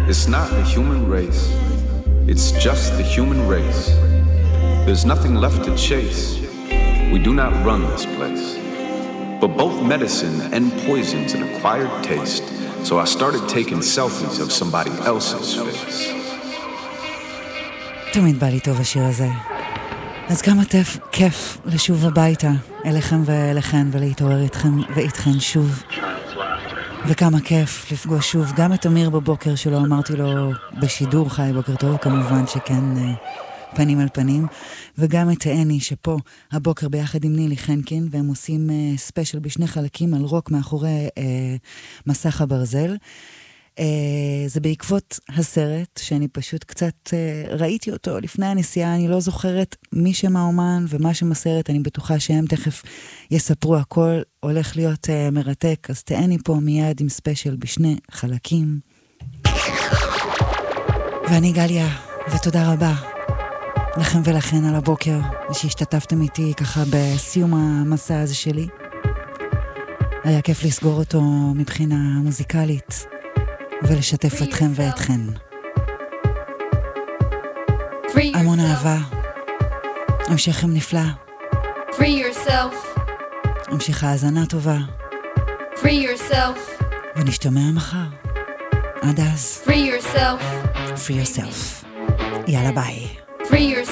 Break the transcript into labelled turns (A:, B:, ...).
A: It's not the human race. It's just the human race. There's nothing left to chase. We do not run this place. But both medicine and poison's an acquired taste, so I started taking selfies of somebody else's face.
B: תמיד בא לי טוב השיר הזה. אז כמה כיף לשוב הביתה, אליכם ואליכן, ולהתעורר איתכם ואיתכן שוב. וכמה כיף לפגוש שוב גם את אמיר בבוקר שלו, אמרתי לו בשידור חי, בוקר טוב, כמובן שכן, פנים על פנים, וגם את אני שפה הבוקר ביחד עם נילי חנקין, והם עושים ספיישל בשני חלקים על רוק מאחורי מסך הברזל. זה בעקבות הסרט שאני פשוט קצת ראיתי אותו לפני הנסיעה, אני לא זוכרת מי שמה אומן ומה שמסרט, אני בטוחה שהם תכף יספרו, הכל הולך להיות מרתק, אז תהני פה מיד עם ספיישל בשני חלקים. ואני גליה, ותודה רבה לכם ולכן על הבוקר, ושהשתתפתם איתי ככה בסיום המסע הזה שלי. היה כיף לסגור אותו מבחינה מוזיקלית, ולשתף אתכם ואתכן. המון אהבה, המשכם נפלא, המשך האזנה טובה, ונשתמע מחר. עד אז, free yourself. יאללה ביי.